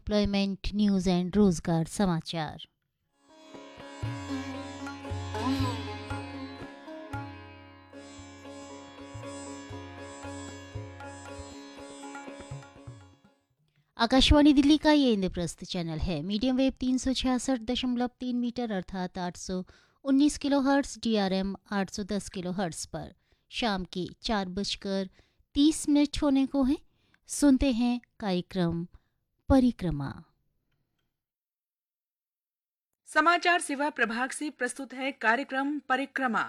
Employment news and रोजगार समाचार। आकाशवाणी दिल्ली का ये इंद्रप्रस्थ चैनल है। मीडियम वेव 366.3 मीटर अर्थात 819 किलोहर्ट्ज़, DRM 810 किलोहर्ट्ज़ पर शाम के 4:30 होने को हैं। सुनते हैं कार्यक्रम परिक्रमा। समाचार सेवा प्रभाग से प्रस्तुत है कार्यक्रम परिक्रमा।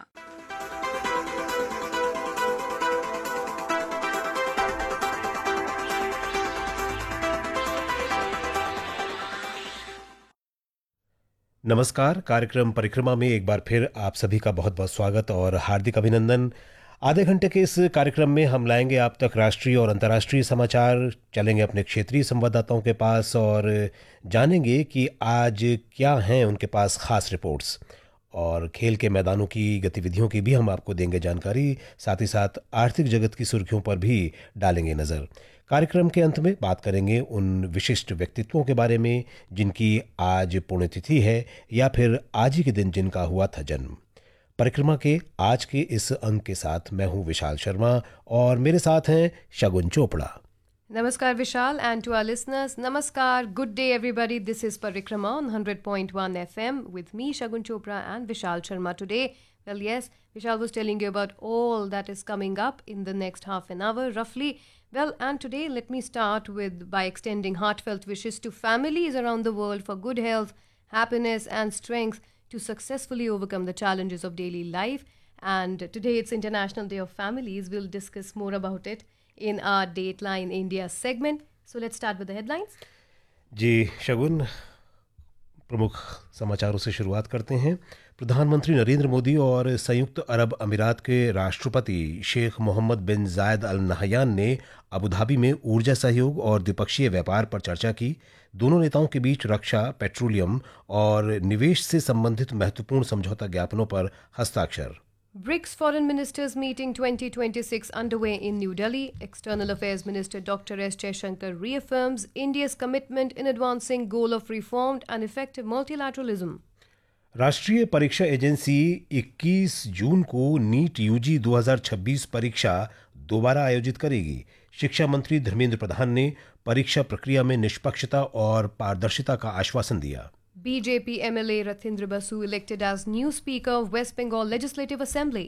नमस्कार। कार्यक्रम परिक्रमा में एक बार फिर आप सभी का बहुत बहुत स्वागत और हार्दिक अभिनंदन। आधे घंटे के इस कार्यक्रम में हम लाएंगे आप तक राष्ट्रीय और अंतर्राष्ट्रीय समाचार, चलेंगे अपने क्षेत्रीय संवाददाताओं के पास और जानेंगे कि आज क्या हैं उनके पास खास रिपोर्ट्स, और खेल के मैदानों की गतिविधियों की भी हम आपको देंगे जानकारी। साथ ही साथ आर्थिक जगत की सुर्खियों पर भी डालेंगे नज़र। कार्यक्रम के अंत में बात करेंगे उन विशिष्ट व्यक्तित्वों के बारे में जिनकी आज पुण्यतिथि है या फिर आज ही के दिन जिनका हुआ था जन्म। परिक्रमा के आज के इस अंक के साथ मैं हूं विशाल शर्मा और मेरे साथ हैं शगुन Chopra. Namaskar Vishal, and to our listeners, Namaskar, good day everybody. This is Parikrama on 100.1 FM with me Shagun Chopra and Vishal Sharma today. Well, yes, Vishal was telling you about all that is coming up in the next half an hour roughly. Well, and today let me start by extending heartfelt wishes to families around the world for good health, happiness and strength to successfully overcome the challenges of daily life. And today it's International Day of Families. We'll discuss more about it in our Dateline India segment. So let's start with the headlines. जी शगुन, प्रमुख समाचारों से शुरुआत करते हैं। प्रधानमंत्री नरेंद्र मोदी और संयुक्त अरब अमीरात के राष्ट्रपति शेख मोहम्मद बिन जायद अल नहयान ने अबू धाबी में ऊर्जा सहयोग और द्विपक्षीय व्यापार पर चर्चा की। दोनों नेताओं के बीच रक्षा, पेट्रोलियम और निवेश से संबंधित महत्वपूर्ण समझौता ज्ञापनों पर हस्ताक्षर। BRICS Foreign Ministers Meeting 2026 underway in New Delhi. External Affairs Minister Dr. S. Jaishankar reaffirms India's commitment in advancing goal of reformed and effective multilateralism. राष्ट्रीय परीक्षा एजेंसी 21 जून को नीट यूजी 2026 परीक्षा दोबारा आयोजित करेगी। शिक्षा मंत्री धर्मेंद्र प्रधान ने परीक्षा प्रक्रिया में निष्पक्षता और पारदर्शिता का आश्वासन दिया। BJP MLA Rathindra Basu elected as new Speaker of West Bengal Legislative Assembly.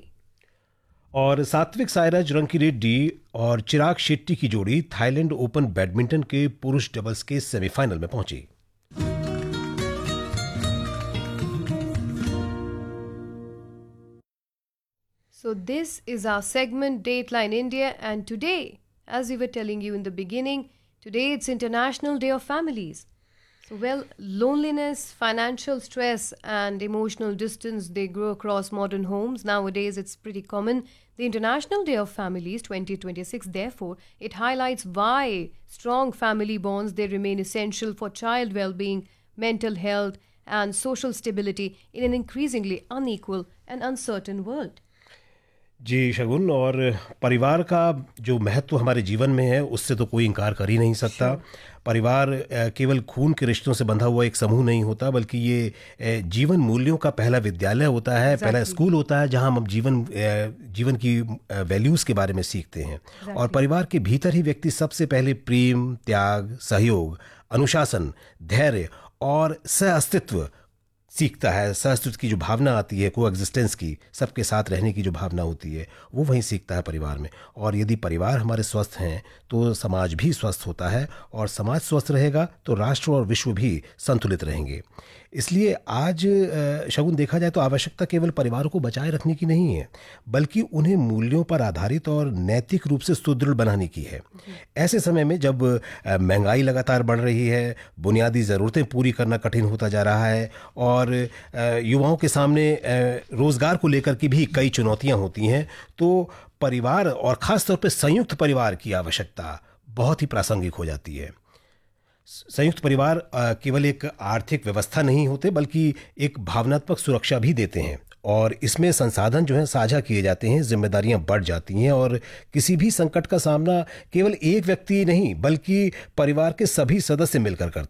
और सात्विक साईराज रंकीरेड्डी और चिराग शेट्टी की जोड़ी थाईलैंड ओपन बैडमिंटन के पुरुष डबल्स के सेमीफाइनल में पहुंची। So this is our segment Dateline India, and today, as we were telling you in the beginning, today it's International Day of Families. So, well, loneliness, financial stress and emotional distance, they grow across modern homes. Nowadays, it's pretty common. The International Day of Families 2026, therefore, it highlights why strong family bonds, they remain essential for child well-being, mental health and social stability in an increasingly unequal and uncertain world. जी शगुन, और परिवार का जो महत्व हमारे जीवन में है उससे तो कोई इनकार कर ही नहीं सकता। परिवार केवल खून के रिश्तों से बंधा हुआ एक समूह नहीं होता, बल्कि ये जीवन मूल्यों का पहला विद्यालय होता है, पहला स्कूल होता है जहां हम जीवन की वैल्यूज़ के बारे में सीखते हैं। और परिवार के भीतर ही व्यक्ति सबसे पहले प्रेम, त्याग, सहयोग, अनुशासन, धैर्य और सह-अस्तित्व सीखता है। सहअस्तित्व की जो भावना आती है, को एग्जिस्टेंस की, सबके साथ रहने की जो भावना होती है, वो वहीं सीखता है परिवार में। और यदि परिवार हमारे स्वस्थ हैं तो समाज भी स्वस्थ होता है, और समाज स्वस्थ रहेगा तो राष्ट्र और विश्व भी संतुलित रहेंगे। इसलिए आज शगुन देखा जाए तो आवश्यकता केवल परिवारों को बचाए रखने की नहीं है, बल्कि उन्हें मूल्यों पर आधारित और नैतिक रूप से सुदृढ़ बनाने की है। ऐसे समय में जब महंगाई लगातार बढ़ रही है, बुनियादी ज़रूरतें पूरी करना कठिन होता जा रहा है और युवाओं के सामने रोज़गार को लेकर की भी कई चुनौतियां होती हैं, तो परिवार और ख़ास तौर पे संयुक्त परिवार की आवश्यकता बहुत ही प्रासंगिक हो जाती है। संयुक्त परिवार केवल एक आर्थिक व्यवस्था नहीं होते, बल्कि एक भावनात्मक सुरक्षा भी देते हैं, और इसमें संसाधन जो है साझा किए जाते हैं, जिम्मेदारियां बढ़ जाती हैं, और किसी भी संकट का सामना केवल एक व्यक्ति नहीं बल्कि परिवार के सभी सदस्य मिलकर करते हैं।